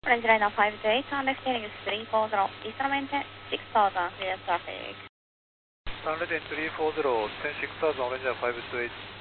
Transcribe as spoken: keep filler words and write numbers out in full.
Orange line of five two eight, on left heading is three four zero, Eastern maintain six thousand, clear traffic. Sunland three four zero, ten six thousand, Orange five two eight.